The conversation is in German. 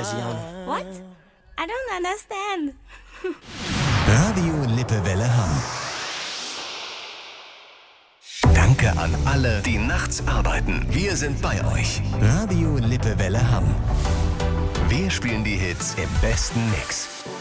Version. What? I don't understand. Radio Lippewelle Hamm. Danke an alle, die nachts arbeiten. Wir sind bei euch. Radio Lippewelle Hamm. Wir spielen die Hits im besten Mix.